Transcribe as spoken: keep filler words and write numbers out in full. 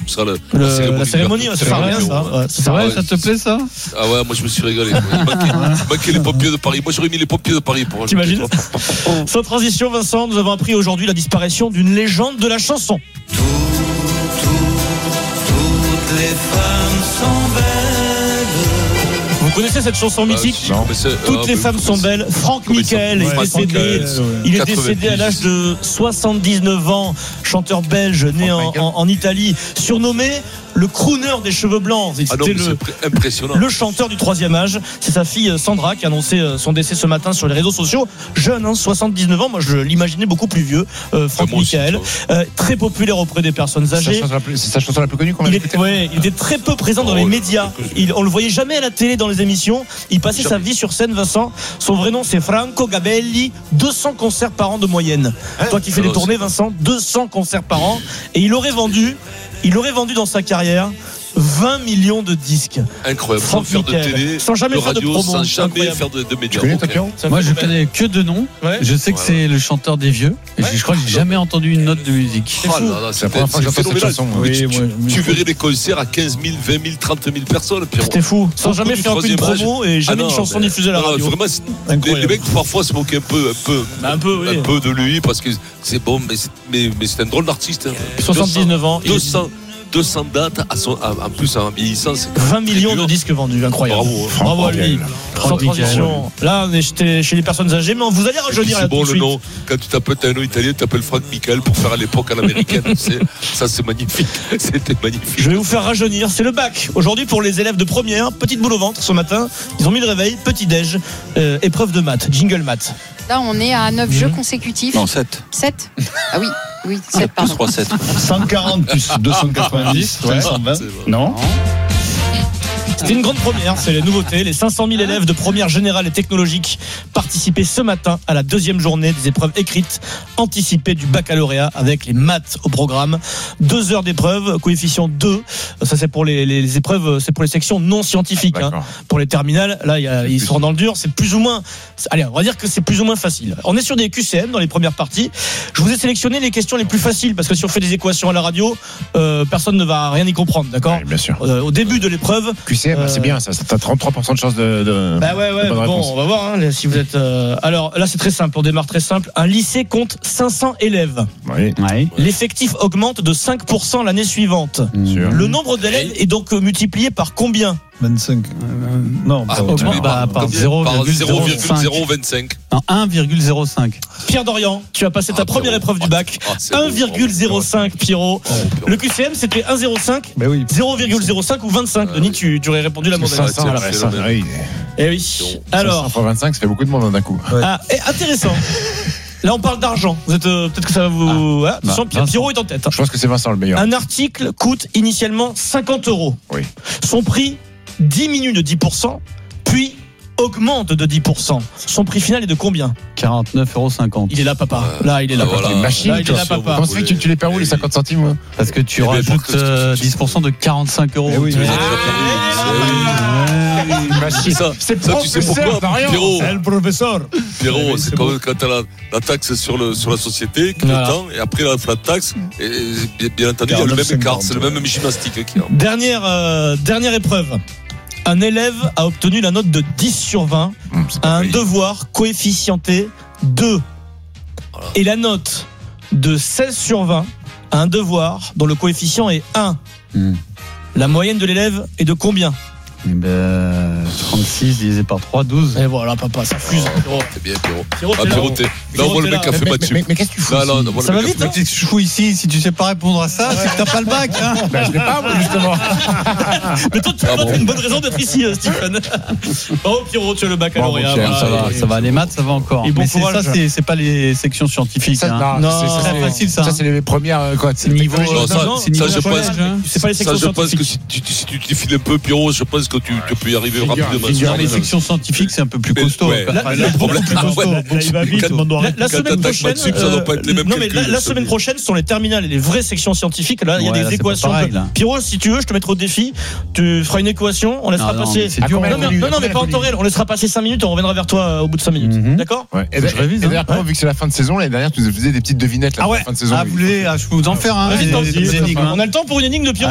tu seras le, le, la cérémonie. La cérémonie, ça fait rien, ça. Ouais, c'est vrai, ça te plaît, ça? Ah ouais, moi je me suis régalé. Il manquait, il manquait les pompiers de Paris. Moi j'aurais mis les pompiers de Paris pour. T'imagines? Sans transition, Vincent, nous avons appris aujourd'hui la disparition d'une légende de la chanson. Tout, tout, toutes les femmes sont belles. Vous connaissez cette chanson mythique? euh, non, mais Toutes euh, les femmes sont belles. Franck Michael est décédé. Il est décédé à l'âge de soixante-dix-neuf ans. Chanteur belge né en, en, en Italie, surnommé le crooner des cheveux blancs. C'était ah non, le, impressionnant. le chanteur du troisième âge. C'est sa fille Sandra qui a annoncé son décès ce matin sur les réseaux sociaux. Jeune, hein, soixante-dix-neuf ans. Moi, je l'imaginais beaucoup plus vieux. Euh, Franck ah, Michael, euh, très populaire auprès des personnes âgées. C'est sa chanson la plus connue qu'on a il, est, ouais, il était très peu présent dans oh, les médias. Il, on le voyait jamais à la télé, dans les émissions. Il passait jamais. Sa vie sur scène, Vincent. Son vrai nom, c'est Franco Gabelli. deux cents concerts par an de moyenne. Hein? Toi qui fais des tournées, Vincent, deux cents concerts par an. Et il aurait vendu, il aurait vendu dans sa carrière vingt millions de disques. Incroyable. Sans faire de télé, sans jamais de faire radio, de promo, sans jamais incroyable. faire de, de médias. Tu connais, okay. Moi, je connais que deux noms. Ouais. Je sais que ouais, c'est ouais. le chanteur des vieux. Et ouais. je crois que j'ai jamais entendu une note de musique. C'est, oh là là, c'est la première fois que j'entends cette chanson. Oui, tu, moi, tu, tu verrais des concerts à quinze mille, vingt mille, trente mille personnes. C'était fou. Sans jamais faire aucune promo et jamais ah non, une chanson diffusée à la radio. Vraiment, les, les mecs parfois se moquaient un peu, un peu, un peu, oui. un peu de lui parce que c'est bon, mais c'est, mais, mais c'est un drôle d'artiste. soixante-dix-neuf ans. deux cents deux cents dates, à son, à, en plus en vieillissant. C'est vingt millions de disques vendus, incroyable. Bravo, bravo à lui. Sans transition. Là, on est chez les personnes âgées, mais vous allez rajeunir là tout de suite. C'est bon le nom. Quand tu t'appelles un nom italien, tu t'appelles Franck Michael pour faire à l'époque à l'américaine. c'est, ça, c'est magnifique. C'était magnifique. Je vais vous faire rajeunir. C'est le bac. Aujourd'hui, pour les élèves de première, petite boule au ventre ce matin. Ils ont mis le réveil, petit déj, euh, épreuve de maths, jingle maths. Là, on est à neuf mmh. jeux consécutifs. Non, sept. sept Ah oui, oui, sept, pardon. trois, sept. cent quarante plus deux cent quatre-vingt-dix, ouais. cent vingt. Non. C'était une grande première, c'est les nouveautés. Les cinq cent mille élèves de première générale et technologique participaient ce matin à la deuxième journée des épreuves écrites anticipées du baccalauréat avec les maths au programme. Deux heures d'épreuves, coefficient deux. Ça, c'est pour les, les épreuves, c'est pour les sections non scientifiques. Hein. Pour les terminales, là, y a, ils seront dans le dur. C'est plus ou moins, allez, on va dire que c'est plus ou moins facile. On est sur des Q C M dans les premières parties. Je vous ai sélectionné les questions les plus faciles parce que si on fait des équations à la radio, euh, personne ne va rien y comprendre, d'accord? Oui, bien sûr. Euh, au début de l'épreuve. Q C M, euh, c'est bien, ça. T'as trente-trois pour cent de chance de. de bah ouais, ouais. De bon, réponse. On va voir hein, si vous êtes. Euh... Alors là, c'est très simple. On démarre très simple. Un lycée compte cinq cents élèves. Oui. Ouais. L'effectif augmente de cinq pour cent l'année suivante. Mmh. Le nombre d'élèves est donc multiplié par combien? vingt-cinq. Euh, non, ah, augmente bah, par zéro virgule zéro vingt-cinq. Non, un virgule zéro cinq. Pierre Dorian, tu as passé ta ah, première Pierrot. épreuve du bac. Ah, un virgule zéro cinq, Pierrot. Oh, le Q C M, c'était un virgule zéro cinq, bah oui. zéro virgule zéro cinq ou vingt-cinq. Euh, Denis, tu, tu aurais répondu la mauvaise. Eh oui. Alors. cinq cent vingt-cinq, ça fait beaucoup de monde d'un coup. Ouais. Ah, et intéressant. Là, on parle d'argent. Vous êtes euh, peut-être que ça va vous. Ah, bah, Pierre, Pierrot est en tête. Je pense que c'est Vincent le meilleur. Un article coûte initialement cinquante euros. Oui. Son prix diminue de dix pour cent, puis augmente de dix pour cent. Son prix final est de combien? quarante-neuf euros cinquante. Il est là, papa. Là, il est là, voilà. papa. Machine, là, il est là, papa. Comment ça fait que tu, tu les perds où les cinquante centimes ouais? Parce que tu rajoutes euh, dix pour cent de quarante-cinq euros. Oui, oui. Machine. Ça, c'est ça tu sais pourquoi, Pierrot? C'est le professeur. Pierrot, oui, c'est, c'est comme bon. Quand tu as la, la taxe sur, le, sur la société, qui voilà. le temps, et après la flat tax, et bien, bien entendu, il y a le même écart, c'est le même gymnastique. Qui dernière, euh, dernière épreuve. Un élève a obtenu la note de dix sur vingt mmh, à un devoir coefficienté deux. Voilà. Et la note de seize sur vingt à un devoir dont le coefficient est un. Mmh. La moyenne de l'élève est de combien? Eh ben, trente-six divisé par trois, douze. Et voilà, papa, ça fuse. Oh, c'est bien, Pierrot. Pierrot, ah, Pierrot, t'es là. Là, on voit le mec a fait match. Mais, mais, mais qu'est-ce que tu fous? Là, là, ça va vite, hein? Qu'est-ce que tu fous ici? Si tu sais pas répondre à ça, ouais. c'est que t'as pas le bac, hein? Ben, je l'ai pas, moi, justement. Mais toi, tu as ah bon. une bonne raison d'être ici, Stephen. Bravo, Pierrot, tu as le baccalauréat. Bon, ça va, ça va. Les maths, ça va encore. Et bon mais c'est ça, c'est, c'est pas les sections scientifiques. Ça, hein. Non, c'est, c'est très facile, ça. Ça, c'est les premières, quoi. C'est niveau. Ça, je pense. C'est pas les sections scientifiques. Je pense que si tu défiles un peu, Pierrot, je pense que tu peux y arriver rapidement. Dans les sections scientifiques, c'est un peu plus costaud. Ouais. Là, là, problème, plus costaud. Là, il va vite. La, la semaine prochaine, sup, ça doit pas être les mêmes non mais la, la semaine prochaine, ce sont les terminales et les vraies sections scientifiques. Là, il y a ouais, des là, équations. Pareil, Pierrot, si tu veux, je te mettrai au défi. Tu feras une équation, on laissera non, passer. Non, dur, non, non, non, non, mais pas en temps réel. On laissera passer cinq minutes. On reviendra vers toi au bout de cinq minutes. Mm-hmm. D'accord? Ouais. Et, je révise. Et d'ailleurs, hein. Vu que c'est la fin de saison, l'année dernière, tu nous faisais des petites devinettes. Ah ouais. Fin de saison. Ah, vous voulez, je peux vous en faire un. On a le temps pour une énigme de Pierrot.